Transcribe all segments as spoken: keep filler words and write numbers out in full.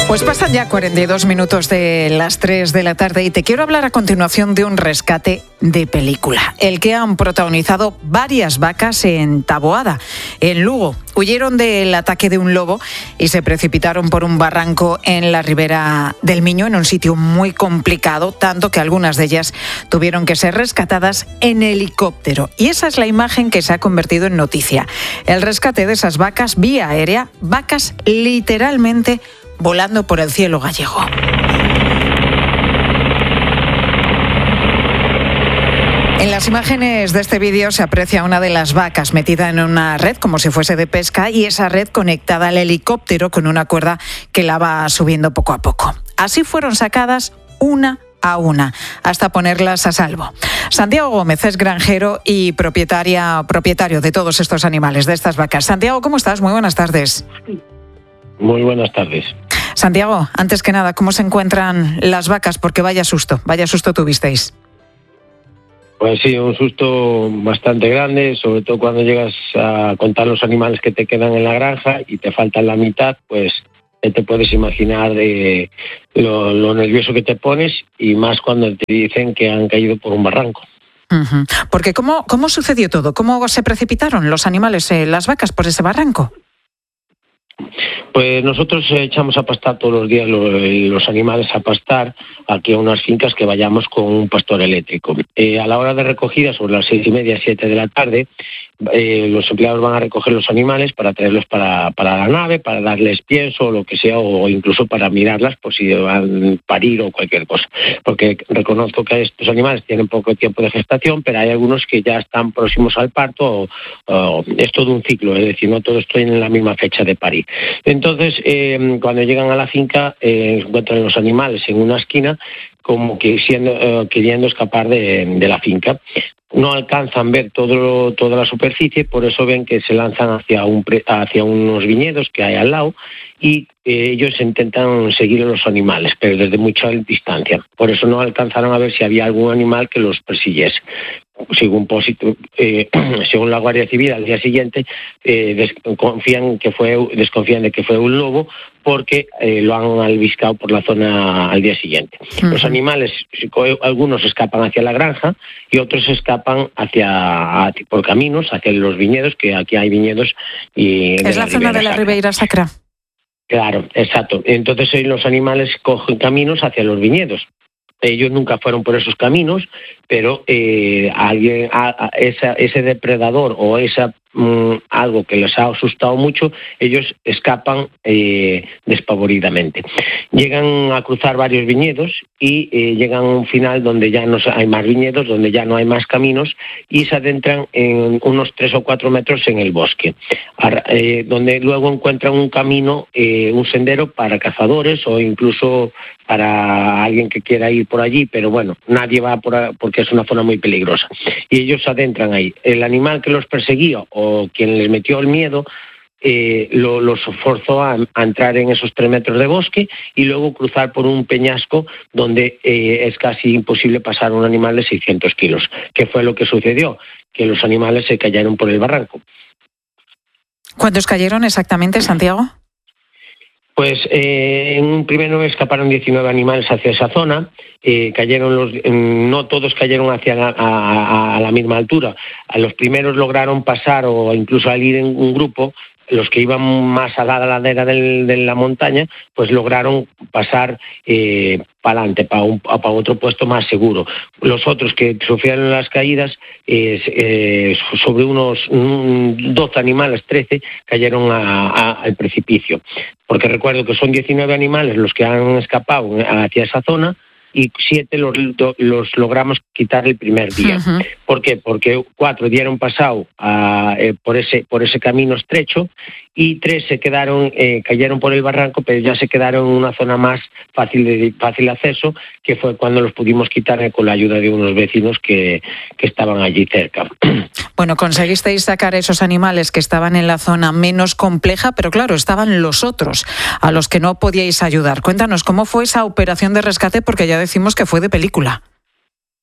Pues pasan ya cuarenta y dos minutos de las tres de la tarde y te quiero hablar a continuación de un rescate de película, el que han protagonizado varias vacas en Taboada, en Lugo. Huyeron del ataque de un lobo y se precipitaron por un barranco en la ribera del Miño, en un sitio muy complicado, tanto que algunas de ellas tuvieron que ser rescatadas en helicóptero. Y esa es la imagen que se ha convertido en noticia. El rescate de esas vacas vía aérea, vacas literalmente volando por el cielo gallego. En las imágenes de este vídeo se aprecia una de las vacas metida en una red como si fuese de pesca y esa red conectada al helicóptero con una cuerda que la va subiendo poco a poco. Así fueron sacadas una a una, hasta ponerlas a salvo. Santiago Gómez es granjero y propietaria, propietario de todos estos animales, de estas vacas. Santiago, ¿cómo estás? Muy buenas tardes. Muy buenas tardes. Santiago, antes que nada, ¿cómo se encuentran las vacas? Porque vaya susto, vaya susto tuvisteis. Pues sí, un susto bastante grande, sobre todo cuando llegas a contar los animales que te quedan en la granja y te faltan la mitad, pues te puedes imaginar de lo, lo nervioso que te pones y más cuando te dicen que han caído por un barranco. Uh-huh. Porque ¿cómo, cómo sucedió todo? ¿Cómo se precipitaron los animales, eh, las vacas, por ese barranco? Pues nosotros echamos a pastar todos los días los, los animales a pastar aquí a unas fincas que vayamos con un pastor eléctrico. Eh, a la hora de recogida, sobre las seis y media, siete de la tarde, eh, los empleados van a recoger los animales para traerlos para, para la nave, para darles pienso o lo que sea, o incluso para mirarlas por si van a parir o cualquier cosa. Porque reconozco que estos animales tienen poco tiempo de gestación, pero hay algunos que ya están próximos al parto, o, o es todo un ciclo, es decir, no todos estoy en la misma fecha de parir. Entonces, eh, cuando llegan a la finca, eh, encuentran los animales en una esquina, como que siendo, eh, queriendo escapar de, de la finca. No alcanzan ver todo, toda la superficie, por eso ven que se lanzan hacia, un, hacia unos viñedos que hay al lado y eh, ellos intentan seguir a los animales, pero desde mucha distancia. Por eso no alcanzaron a ver si había algún animal que los persiguiese. Según, posito, eh, según la Guardia Civil, al día siguiente eh, desconfían, que fue, desconfían de que fue un lobo porque eh, lo han albiscado por la zona al día siguiente. Uh-huh. Los animales, algunos escapan hacia la granja y otros escapan hacia, hacia por caminos, hacia los viñedos, que aquí hay viñedos. Y es la, la zona de la Ribeira Sacra. Claro, exacto. Entonces los animales cogen caminos hacia los viñedos. Ellos nunca fueron por esos caminos, pero eh, alguien, a, a esa, ese depredador o esa um, algo que les ha asustado mucho, ellos escapan eh, despavoridamente. Llegan a cruzar varios viñedos y eh, llegan a un final donde ya no hay más viñedos, donde ya no hay más caminos y se adentran en unos tres o cuatro metros en el bosque, eh, donde luego encuentran un camino, eh, un sendero para cazadores o incluso para alguien que quiera ir por allí, pero bueno, nadie va por ahí porque es una zona muy peligrosa. Y ellos se adentran ahí. El animal que los perseguía o quien les metió el miedo eh, lo, los forzó a, a entrar en esos tres metros de bosque y luego cruzar por un peñasco donde eh, es casi imposible pasar un animal de seiscientos kilos. ¿Qué fue lo que sucedió? Que los animales se cayeron por el barranco. ¿Cuántos cayeron exactamente, Santiago? Pues eh, en un primero escaparon diecinueve animales hacia esa zona, eh, cayeron los, eh, no todos cayeron hacia la, a, a la misma altura. A los primeros lograron pasar o incluso salir en un grupo. Los que iban más a la ladera del, de la montaña, pues lograron pasar eh, para adelante, para, un, para otro puesto más seguro. Los otros que sufrieron las caídas, eh, eh, sobre unos mm, doce animales, trece, cayeron a, a, al precipicio. Porque recuerdo que son diecinueve animales los que han escapado hacia esa zona, y siete los, los logramos quitar el primer día. Uh-huh. ¿Por qué? Porque cuatro dieron pasado a, eh, por ese por ese camino estrecho y tres se quedaron, eh, cayeron por el barranco, pero ya se quedaron en una zona más fácil de fácil acceso, que fue cuando los pudimos quitar eh, con la ayuda de unos vecinos que, que estaban allí cerca. Bueno, conseguisteis sacar esos animales que estaban en la zona menos compleja, pero claro, estaban los otros a los que no podíais ayudar. Cuéntanos, ¿cómo fue esa operación de rescate? Porque ya decimos que fue de película.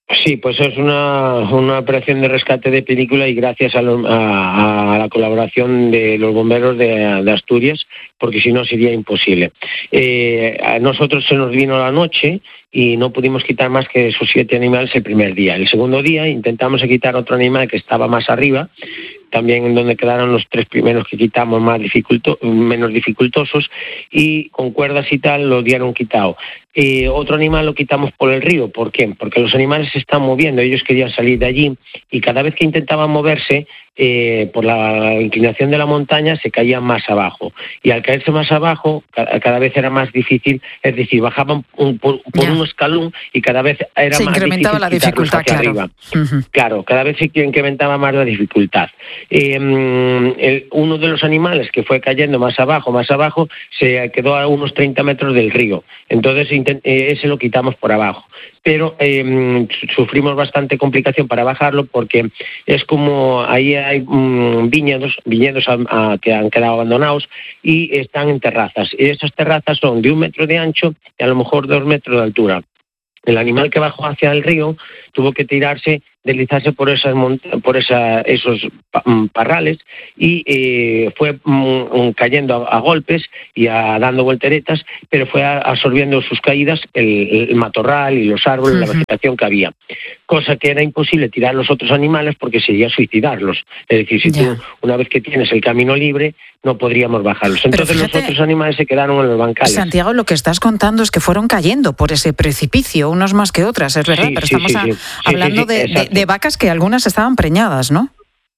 Sí, pues es una, una operación de rescate de película y gracias a, lo, a, a la colaboración de los bomberos de, de Asturias, porque si no sería imposible. Eh, a nosotros se nos vino la noche y no pudimos quitar más que esos siete animales el primer día. El segundo día intentamos quitar otro animal que estaba más arriba, también en donde quedaron los tres primeros que quitamos más dificulto, menos dificultosos, y con cuerdas y tal lo dieron quitado. Eh, otro animal lo quitamos por el río. ¿Por qué? Porque los animales se están moviendo, ellos querían salir de allí y cada vez que intentaban moverse, eh, por la inclinación de la montaña se caían más abajo, y al caerse más abajo cada, cada vez era más difícil, es decir, bajaban un, por, por un escalón y cada vez era se más incrementaba difícil la dificultad, hacia claro. arriba. Uh-huh. Claro, cada vez se incrementaba más la dificultad. Eh, el, uno de los animales que fue cayendo más abajo, más abajo, se quedó a unos treinta metros del río, entonces intent, eh, ese lo quitamos por abajo. Pero eh, sufrimos bastante complicación para bajarlo porque es como ahí hay um, viñedos, viñedos a, a, que han quedado abandonados y están en terrazas. Y esas terrazas son de un metro de ancho y a lo mejor dos metros de altura. El animal que bajó hacia el río tuvo que tirarse, deslizarse por esas mont- por esa, esos parrales y eh, fue mm, cayendo a, a golpes y a, dando volteretas, pero fue a, absorbiendo sus caídas el, el matorral y los árboles, uh-huh. la vegetación que había. Cosa que era imposible tirar los otros animales porque sería suicidarlos. Es decir, si yeah. tú una vez que tienes el camino libre no podríamos bajarlos. Entonces fíjate, los otros animales se quedaron en los bancales. Santiago, lo que estás contando es que fueron cayendo por ese precipicio, unos más que otras, es verdad, sí, pero sí, estamos sí, a, sí. hablando sí, sí, de, de, de vacas que algunas estaban preñadas, ¿no?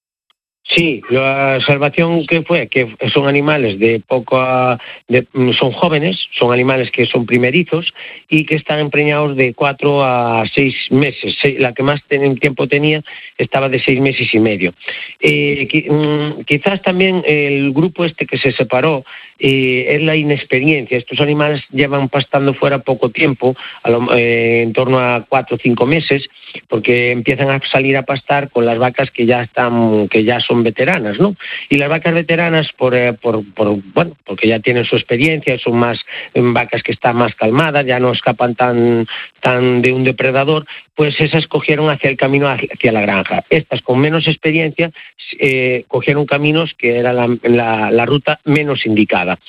Sí, la salvación que fue que son animales de poco, de, son jóvenes, son animales que son primerizos y que están empreñados de cuatro a seis meses. La que más tiempo tenía estaba de seis meses y medio. Eh, quizás también el grupo este que se separó eh, es la inexperiencia. Estos animales llevan pastando fuera poco tiempo, a lo, eh, en torno a cuatro o cinco meses, porque empiezan a salir a pastar con las vacas que ya están, que ya son veteranas, ¿no? Y las vacas veteranas, por, eh, por, por bueno, porque ya tienen su experiencia, son más eh, vacas que están más calmadas, ya no escapan tan, tan de un depredador, pues esas cogieron hacia el camino hacia la granja. Estas con menos experiencia eh, cogieron caminos que era la, la, la ruta menos indicada.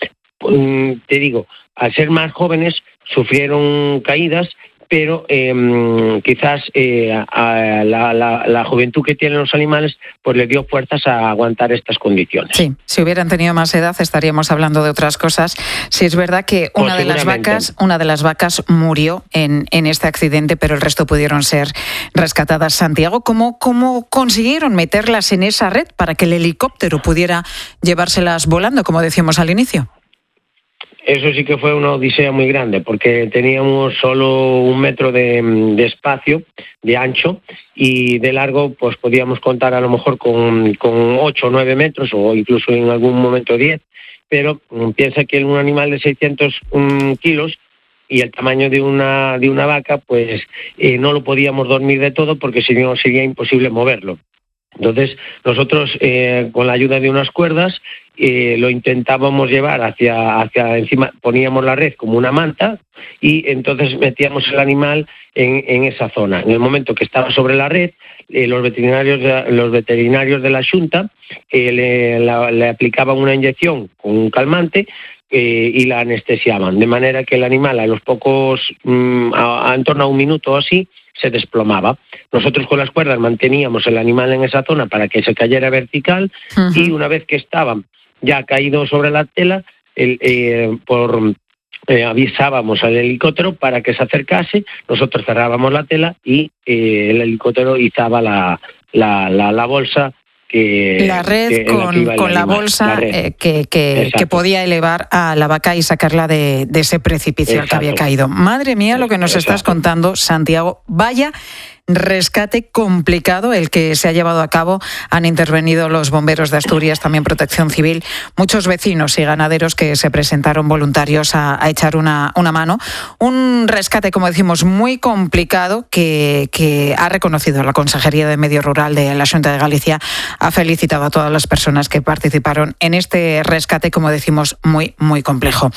Te digo, al ser más jóvenes sufrieron caídas, pero eh, quizás eh, a la, la, la juventud que tienen los animales pues les dio fuerzas a aguantar estas condiciones. Sí, si hubieran tenido más edad estaríamos hablando de otras cosas. Sí, es verdad que una pues de las vacas, una de las vacas murió en, en este accidente, pero el resto pudieron ser rescatadas. Santiago, ¿cómo, cómo consiguieron meterlas en esa red para que el helicóptero pudiera llevárselas volando, como decíamos al inicio? Eso sí que fue una odisea muy grande, porque teníamos solo un metro de, de espacio, de ancho, y de largo pues podíamos contar a lo mejor con, con ocho o nueve metros, o incluso en algún momento diez, pero piensa que un animal de seiscientos um, kilos y el tamaño de una, de una vaca, pues eh, no lo podíamos dormir de todo porque si no sería imposible moverlo. Entonces nosotros eh, con la ayuda de unas cuerdas eh, lo intentábamos llevar hacia, hacia encima, poníamos la red como una manta y entonces metíamos el animal en, en esa zona. En el momento que estaba sobre la red, eh, los veterinarios de, los veterinarios de la Xunta eh, le, la, le aplicaban una inyección con un calmante eh, y la anestesiaban, de manera que el animal a los pocos, mmm, a, a, en torno a un minuto o así, se desplomaba. Nosotros con las cuerdas manteníamos el animal en esa zona para que se cayera vertical uh-huh. y una vez que estaba ya caído sobre la tela, el, eh, por, eh, avisábamos al helicóptero para que se acercase, nosotros cerrábamos la tela y eh, el helicóptero izaba la, la, la, la bolsa Que, la red que, con, la con la bolsa la eh, que, que, que podía elevar a la vaca y sacarla de, de ese precipicio al que había caído. Madre mía, lo que nos Exacto. estás contando, Santiago. Vaya rescate complicado el que se ha llevado a cabo. Han intervenido los bomberos de Asturias, también Protección Civil, muchos vecinos y ganaderos que se presentaron voluntarios a, a echar una, una mano. Un rescate, como decimos, muy complicado que, que ha reconocido la Consejería de Medio Rural de la Xunta de Galicia. Ha felicitado a todas las personas que participaron en este rescate, como decimos, muy, muy complejo.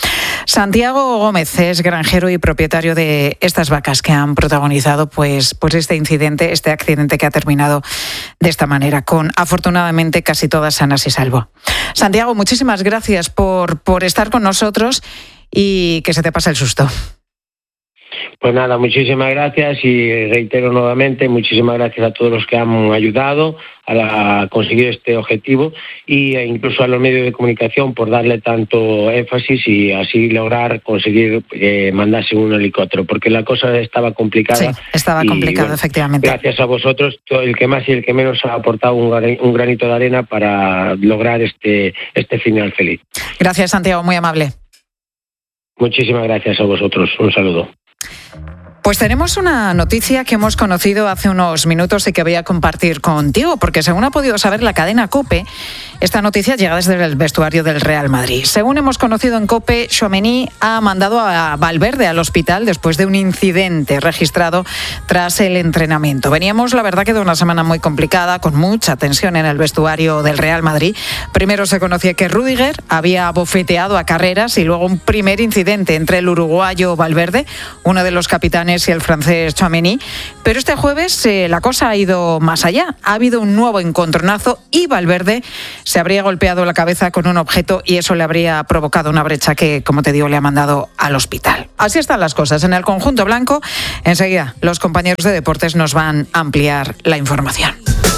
Santiago Gómez es granjero y propietario de estas vacas que han protagonizado pues, pues este incidente, este accidente que ha terminado de esta manera, con afortunadamente casi todas sanas y salvo. Santiago, muchísimas gracias por, por estar con nosotros y que se te pase el susto. Pues nada, muchísimas gracias y reitero nuevamente, muchísimas gracias a todos los que han ayudado a, la, a conseguir este objetivo e incluso a los medios de comunicación por darle tanto énfasis y así lograr conseguir eh, mandarse un helicóptero, porque la cosa estaba complicada. Sí, estaba y, complicado, bueno, efectivamente. Gracias a vosotros, el que más y el que menos ha aportado un, un granito de arena para lograr este, este final feliz. Gracias, Santiago, muy amable. Muchísimas gracias a vosotros. Un saludo. Pues tenemos una noticia que hemos conocido hace unos minutos y que voy a compartir contigo, porque según ha podido saber la cadena COPE, esta noticia llega desde el vestuario del Real Madrid. Según hemos conocido en COPE, Tchouaméni ha mandado a Valverde al hospital después de un incidente registrado tras el entrenamiento. Veníamos, la verdad, que de una semana muy complicada, con mucha tensión en el vestuario del Real Madrid. Primero se conocía que Rüdiger había bofeteado a Carreras y luego un primer incidente entre el uruguayo Valverde, uno de los capitanes, y el francés Tchouaméni. Pero este jueves eh, la cosa ha ido más allá. Ha habido un nuevo encontronazo y Valverde se habría golpeado la cabeza con un objeto y eso le habría provocado una brecha que, como te digo, le ha mandado al hospital. Así están las cosas en el conjunto blanco. Enseguida los compañeros de deportes nos van a ampliar la información.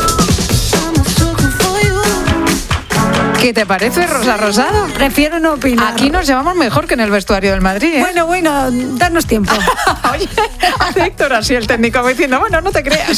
¿Qué te parece, Rosa Rosado? Prefiero no opinar. Aquí nos llevamos mejor que en el vestuario del Madrid, ¿eh? Bueno, bueno, danos tiempo. Oye, hace Héctor así el técnico diciendo, bueno, no te creas.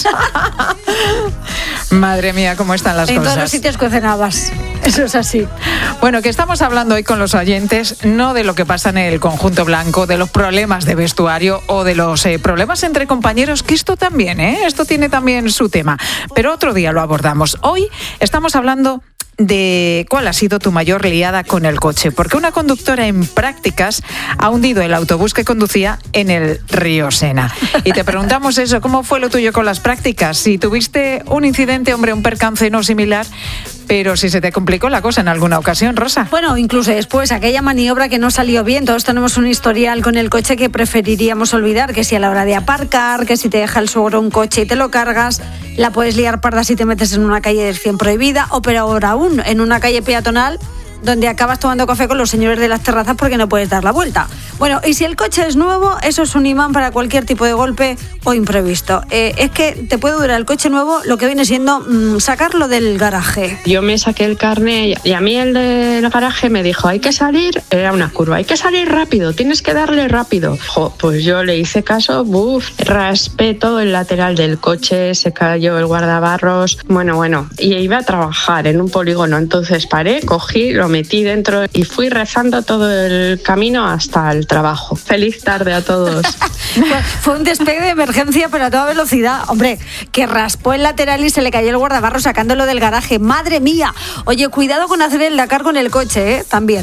Madre mía, cómo están las en cosas. En todos los sitios cuecen habas. Eso es así. Bueno, que estamos hablando hoy con los oyentes, no de lo que pasa en el conjunto blanco, de los problemas de vestuario o de los eh, problemas entre compañeros, que esto también, ¿eh? Esto tiene también su tema. Pero otro día lo abordamos. Hoy estamos hablando de cuál ha sido tu mayor liada con el coche, porque una conductora en prácticas ha hundido el autobús que conducía en el río Sena. Y te preguntamos eso, ¿cómo fue lo tuyo con las prácticas? Si tuviste un incidente, hombre, un percance no similar, pero si se te complicó la cosa en alguna ocasión, Rosa. Bueno, incluso después, aquella maniobra que no salió bien, todos tenemos un historial con el coche que preferiríamos olvidar, que si a la hora de aparcar, que si te deja el suegro un coche y te lo cargas, la puedes liar parda si te metes en una calle de cien prohibida, o peor aún, en una calle peatonal donde acabas tomando café con los señores de las terrazas porque no puedes dar la vuelta. Bueno, y si el coche es nuevo, eso es un imán para cualquier tipo de golpe o imprevisto. Eh, es que te puede durar el coche nuevo lo que viene siendo mmm, sacarlo del garaje. Yo me saqué el carné y a mí el del garaje me dijo, hay que salir, era una curva, hay que salir rápido, tienes que darle rápido. Jo, pues yo le hice caso, buf, raspé todo el lateral del coche, se cayó el guardabarros, bueno, bueno, y iba a trabajar en un polígono, entonces paré, cogí, lo metí dentro y fui rezando todo el camino hasta el trabajo. Feliz tarde a todos. Fue un despegue de emergencia, pero a toda velocidad. Hombre, que raspó el lateral y se le cayó el guardabarro sacándolo del garaje. ¡Madre mía! Oye, cuidado con hacer el Dakar con el coche, ¿eh? También.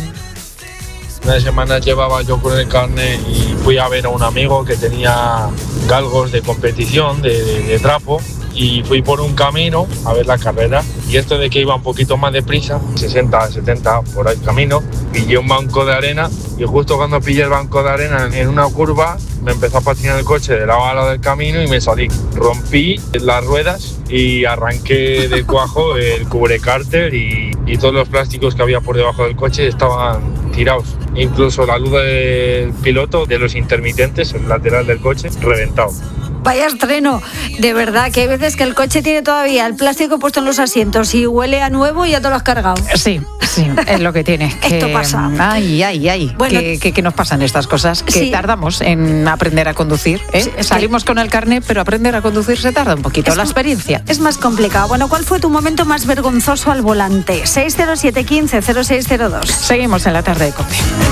Una semana llevaba yo con el carne y fui a ver a un amigo que tenía galgos de competición, de, de, de trapo, y fui por un camino a ver la carrera. Y esto de que iba un poquito más deprisa, sesenta, setenta por ahí camino, pillé un banco de arena y justo cuando pillé el banco de arena en una curva me empezó a patinar el coche de lado a lado del camino y me salí. Rompí las ruedas y arranqué de cuajo el cubrecárter y, y todos los plásticos que había por debajo del coche estaban tirados. Incluso la luz del piloto, de los intermitentes, el lateral del coche, reventado. Vaya estreno, de verdad que hay veces que el coche tiene todavía el plástico puesto en los asientos y huele a nuevo y ya te lo has cargado. Sí, sí, es lo que tiene. Esto que, pasa. Ay, ay, ay, bueno, que, que, que nos pasan estas cosas, que sí. Tardamos en aprender a conducir. ¿eh? Sí, Salimos que... con el carnet, pero aprender a conducir se tarda un poquito, es la experiencia. Es más complicado. Bueno, ¿cuál fue tu momento más vergonzoso al volante? seis cero siete uno cinco cero seis cero dos. Seguimos en la tarde de COPE.